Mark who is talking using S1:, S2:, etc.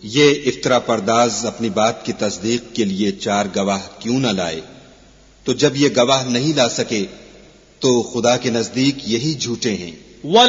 S1: ये इफ्तरा परदाज अपनी बात की तस्दीक के लिए 4 गवाह क्यों न लाए? तो जब ये गवाह नहीं ला सके तो खुदा के नजदीक यही झूठे हैं।